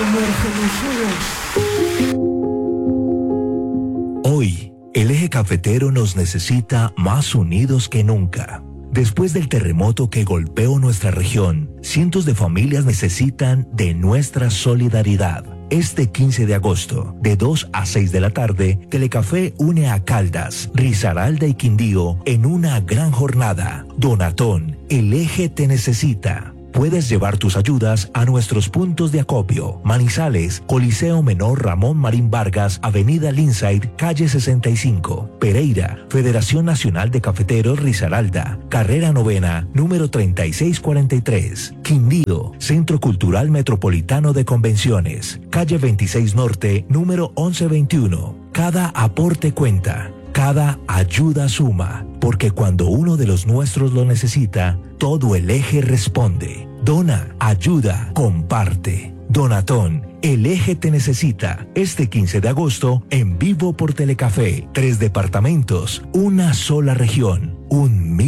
Hoy, el eje cafetero nos necesita más unidos que nunca. Después del terremoto que golpeó nuestra región, cientos de familias necesitan de nuestra solidaridad. Este 15 de agosto, de 2 a 6 de la tarde, Telecafé une a Caldas, Risaralda y Quindío en una gran jornada. Donatón, el eje te necesita. Puedes llevar tus ayudas a nuestros puntos de acopio: Manizales, Coliseo Menor Ramón Marín Vargas, Avenida Lindsay, calle 65. Pereira, Federación Nacional de Cafeteros Risaralda, carrera 9ª, número 3643. Quindío, Centro Cultural Metropolitano de Convenciones, calle 26 Norte, número 1121. Cada aporte cuenta. Cada ayuda suma, porque cuando uno de los nuestros lo necesita, todo el eje responde. Dona, ayuda, comparte. Donatón, el eje te necesita. Este 15 de agosto, en vivo por Telecafé. 3 departamentos, una sola región,